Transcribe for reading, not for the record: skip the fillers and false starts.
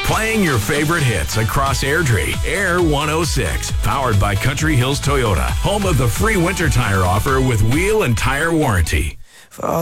Playing your favorite hits across Airdrie. Air 106. Powered by Country Hills Toyota. Home of the free winter tire offer with wheel and tire warranty.